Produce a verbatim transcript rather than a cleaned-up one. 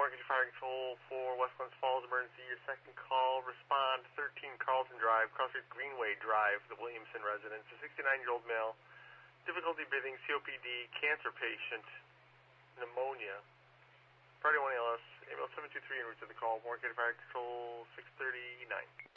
Market Fire Control for West Glens Falls Emergency. Your second call. Respond thirteen Carlton Drive, Crossroads Greenway Drive, the Williamson residence. A sixty-nine-year-old male, difficulty breathing, C O P D, cancer patient, pneumonia. Priority one A L S, ambulance seven two three en route to the call. Market Fire Control six thirty-nine.